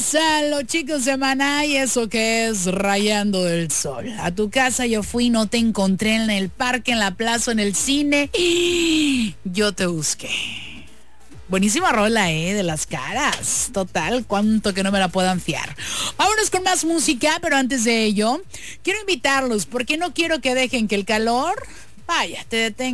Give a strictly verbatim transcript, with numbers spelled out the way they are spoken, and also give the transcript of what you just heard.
Regresan los chicos de Maná y eso que es Rayando el Sol. A tu casa yo fui, no te encontré en el parque, en la plaza, en el cine. Y yo te busqué. Buenísima rola, ¿eh? De Las Caras. Total, cuánto que no me la puedan fiar. Vámonos con más música, pero antes de ello, quiero invitarlos porque no quiero que dejen que el calor, vaya, te detenga.